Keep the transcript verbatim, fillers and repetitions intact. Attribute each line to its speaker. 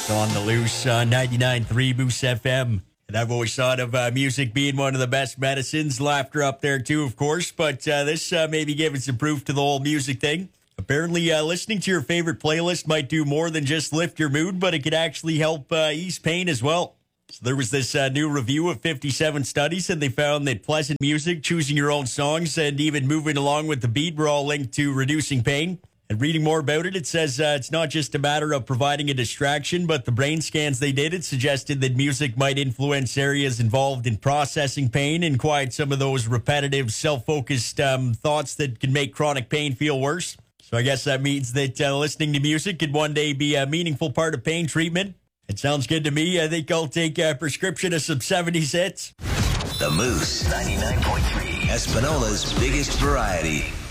Speaker 1: On the loose on ninety-nine point three Moose F M. And I've always thought of uh, music being one of the best medicines. Laughter up there, too, of course. But uh, this uh, maybe giving some proof to the whole music thing. Apparently, uh, listening to your favorite playlist might do more than just lift your mood, but it could actually help uh, ease pain as well. So there was this uh, new review of fifty-seven studies, and they found that pleasant music, choosing your own songs, and even moving along with the beat were all linked to reducing pain. And reading more about it, it says uh, it's not just a matter of providing a distraction, but the brain scans they did, it suggested that music might influence areas involved in processing pain and quiet some of those repetitive, self-focused um, thoughts that can make chronic pain feel worse. So I guess that means that uh, listening to music could one day be a meaningful part of pain treatment. It sounds good to me. I think I'll take a prescription of some seventies hits.
Speaker 2: The Moose, ninety-nine point three, Espinola's biggest variety.